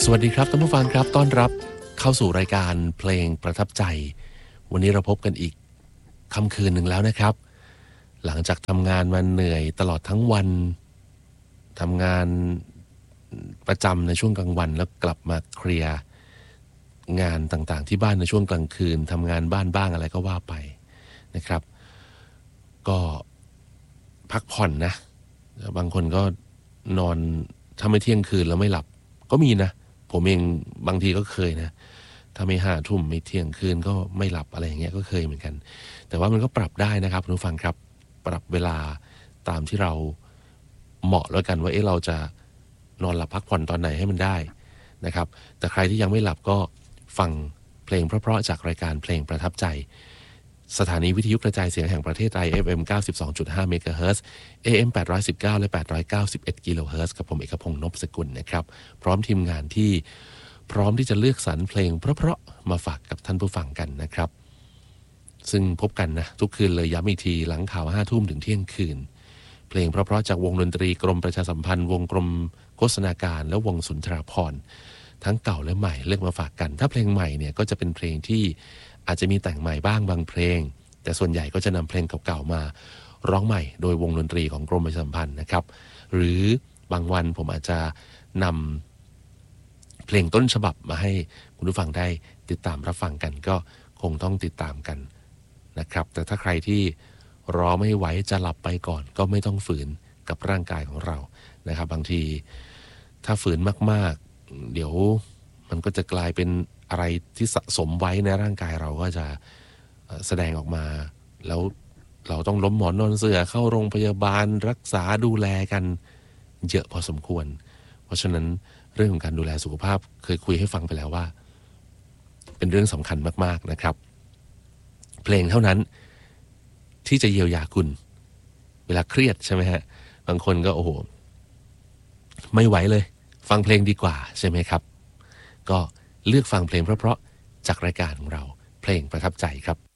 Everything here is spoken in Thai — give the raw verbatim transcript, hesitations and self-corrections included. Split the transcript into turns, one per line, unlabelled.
สวัสดีครับท่านผู้ฟังครับต้อนรับเข้าสู่รายการเพลงประทับใจวันนี้เราพบกันอีกค่ำคืนหนึ่งแล้วนะครับหลังจากทำงานมาเหนื่อยตลอดทั้งวันทำงานประจำในช่วงกลางวันแล้วกลับมาเคลียร์งานต่างๆที่บ้านในช่วงกลางคืนทำงานบ้านบ้างอะไรก็ว่าไปนะครับก็พักผ่อนนะบางคนก็นอนถ้าไม่เที่ยงคืนแล้วไม่หลับก็มีนะผมเองบางทีก็เคยนะถ้าไม่ห้าทุ่มไม่เที่ยงคืนก็ไม่หลับอะไรอย่างเงี้ยก็เคยเหมือนกันแต่ว่ามันก็ปรับได้นะครับคุณผู้ฟังครับปรับเวลาตามที่เราเหมาะแล้วกันว่าเอ๊ะเราจะนอนหลับพักผ่อนตอนไหนให้มันได้นะครับแต่ใครที่ยังไม่หลับก็ฟังเพลงเพราะๆจากรายการเพลงประทับใจสถานีวิทยุกระจายเสียงแห่งประเทศไทย เอฟ เอ็ม เก้าสิบสองจุดห้า เมกะเฮิรตซ์ เอ เอ็ม แปดร้อยสิบเก้า และ แปดร้อยเก้าสิบเอ็ด กิโลเฮิรตซ์กับผมเอกพงษ์นพสกุลนะครับพร้อมทีมงานที่พร้อมที่จะเลือกสรรเพลงเพราะๆมาฝากกับท่านผู้ฟังกันนะครับซึ่งพบกันนะทุกคืนเลยย้ำอีกทีหลังข่าวห้าทุ่มถึงเที่ยงคืนเพลงเพราะๆจากวงดนตรีกรมประชาสัมพันธ์วงกรมโฆษณาการและวงสุนทราภรณ์ทั้งเก่าและใหม่เลือกมาฝากกันถ้าเพลงใหม่เนี่ยก็จะเป็นเพลงที่อาจจะมีแต่งใหม่บ้างบางเพลงแต่ส่วนใหญ่ก็จะนำเพลงเก่าๆมาร้องใหม่โดยวงดนตรีของกรมประชาสัมพันธ์นะครับหรือบางวันผมอาจจะนำเพลงต้นฉบับมาให้คุณผู้ฟังได้ติดตามรับฟังกันก็คงต้องติดตามกันนะครับแต่ถ้าใครที่รอไม่ไหวจะหลับไปก่อนก็ไม่ต้องฝืนกับร่างกายของเรานะครับบางทีถ้าฝืนมากๆเดี๋ยวมันก็จะกลายเป็นอะไรที่สะสมไว้ในร่างกายเราก็จะแสดงออกมาแล้วเราต้องล้มหมอนนอนเสื่อเข้าโรงพยาบาลรักษาดูแลกันเยอะพอสมควรเพราะฉะนั้นเรื่องของการดูแลสุขภาพเคยคุยให้ฟังไปแล้วว่าเป็นเรื่องสำคัญมากๆนะครับเพลงเท่านั้นที่จะเยียวยาคุณเวลาเครียดใช่ไหมฮะบางคนก็โอ้โหไม่ไหวเลยฟังเพลงดีกว่าใช่ไหมครับก็เลือกฟังเพลงเพราะๆจากรายการของเราเพลงประทับใจครับ